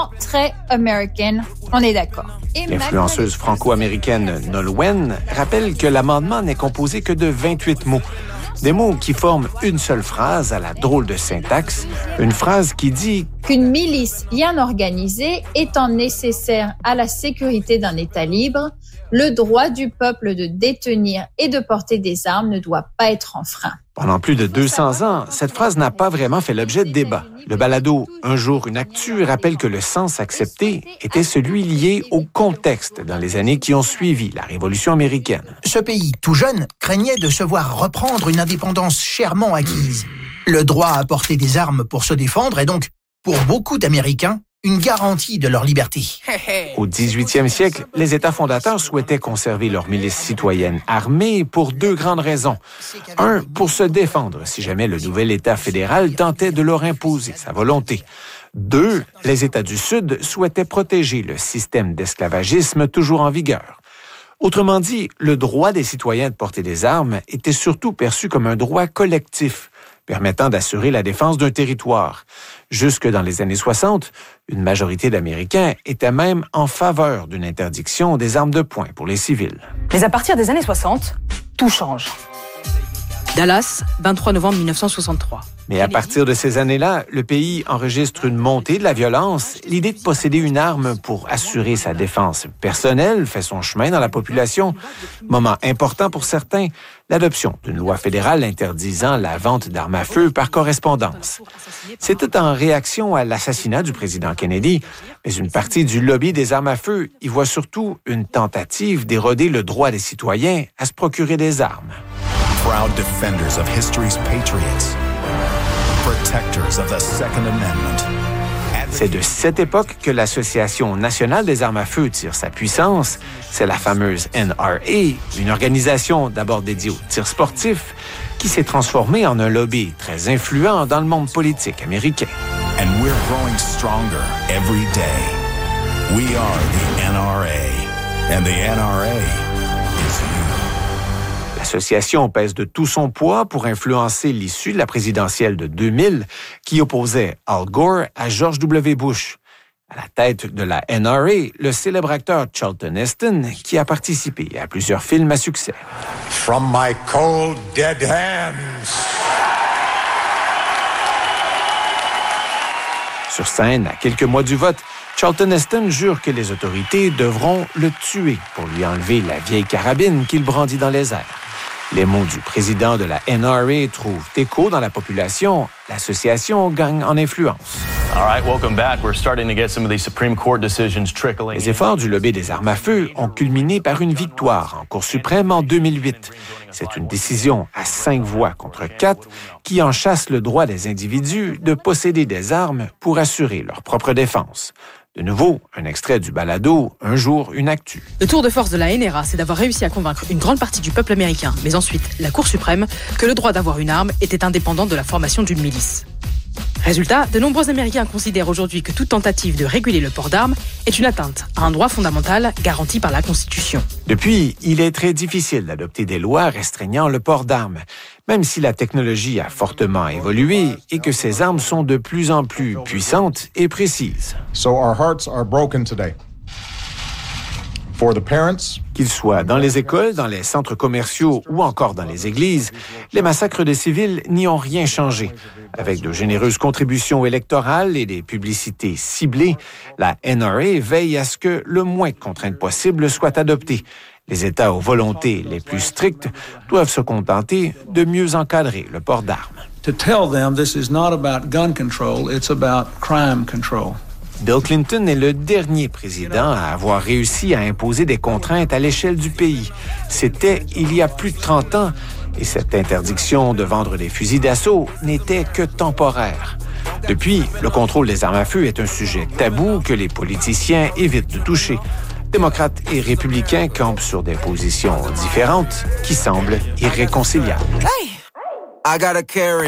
vraiment très American, on est d'accord. L'influenceuse franco-américaine Nolwenn rappelle que l'amendement n'est composé que de 28 mots. Des mots qui forment une seule phrase à la drôle de syntaxe, une phrase qui dit qu'une milice bien organisée étant nécessaire à la sécurité d'un État libre, le droit du peuple de détenir et de porter des armes ne doit pas être enfreint. Pendant plus de 200 ans, cette phrase n'a pas vraiment fait l'objet de débat. Le balado « Un jour, une actu » rappelle que le sens accepté était celui lié au contexte dans les années qui ont suivi la Révolution américaine. Ce pays, tout jeune, craignait de se voir reprendre une indépendance chèrement acquise. Le droit à porter des armes pour se défendre est donc, pour beaucoup d'Américains, une garantie de leur liberté. Au 18e siècle, les États fondateurs souhaitaient conserver leurs milices citoyennes armées pour deux grandes raisons. Un, pour se défendre si jamais le nouvel État fédéral tentait de leur imposer sa volonté. Deux, les États du Sud souhaitaient protéger le système d'esclavagisme toujours en vigueur. Autrement dit, le droit des citoyens de porter des armes était surtout perçu comme un droit collectif, permettant d'assurer la défense d'un territoire. Jusque dans les années 60, une majorité d'Américains était même en faveur d'une interdiction des armes de poing pour les civils. Mais à partir des années 60, tout change. Dallas, 23 novembre 1963. Mais à partir de ces années-là, le pays enregistre une montée de la violence. L'idée de posséder une arme pour assurer sa défense personnelle fait son chemin dans la population. Moment important pour certains, l'adoption d'une loi fédérale interdisant la vente d'armes à feu par correspondance. C'était en réaction à l'assassinat du président Kennedy, mais une partie du lobby des armes à feu y voit surtout une tentative d'éroder le droit des citoyens à se procurer des armes. Proud defenders of history's patriots, protectors of the Second Amendment. C'est de cette époque que l'Association nationale des armes à feu tire sa puissance. C'est la fameuse NRA, une organisation d'abord dédiée au tir sportif, qui s'est transformée en un lobby très influent dans le monde politique américain. And we're growing stronger every day. We are the NRA, and the NRA is you. L'association pèse de tout son poids pour influencer l'issue de la présidentielle de 2000 qui opposait Al Gore à George W. Bush. À la tête de la NRA, le célèbre acteur Charlton Heston qui a participé à plusieurs films à succès. From my cold, dead hands. Sur scène, à quelques mois du vote, Charlton Heston jure que les autorités devront le tuer pour lui enlever la vieille carabine qu'il brandit dans les airs. Les mots du président de la NRA trouvent écho dans la population. L'association gagne en influence. Les efforts du lobby des armes à feu ont culminé par une victoire en Cour suprême en 2008. C'est une décision à 5 voix contre 4 qui enchâsse le droit des individus de posséder des armes pour assurer leur propre défense. De nouveau, un extrait du balado « Un jour, une actu ». Le tour de force de la NRA, c'est d'avoir réussi à convaincre une grande partie du peuple américain, mais ensuite la Cour suprême, que le droit d'avoir une arme était indépendant de la formation d'une milice. Résultat, de nombreux Américains considèrent aujourd'hui que toute tentative de réguler le port d'armes est une atteinte à un droit fondamental garanti par la Constitution. Depuis, il est très difficile d'adopter des lois restreignant le port d'armes, même si la technologie a fortement évolué et que ces armes sont de plus en plus puissantes et précises. So our hearts are broken today. For the parents, qu'ils soient dans les écoles, dans les centres commerciaux ou encore dans les églises, les massacres de civils n'y ont rien changé. Avec de généreuses contributions électorales et des publicités ciblées, la NRA veille à ce que le moins de contraintes possibles soient adoptées. Les États aux volontés les plus strictes doivent se contenter de mieux encadrer le port d'armes. To tell them this is not about gun control, it's about crime control. Bill Clinton est le dernier président à avoir réussi à imposer des contraintes à l'échelle du pays. C'était il y a plus de 30 ans, et cette interdiction de vendre des fusils d'assaut n'était que temporaire. Depuis, le contrôle des armes à feu est un sujet tabou que les politiciens évitent de toucher. Démocrates et républicains campent sur des positions différentes qui semblent irréconciliables. Hey! I gotta carry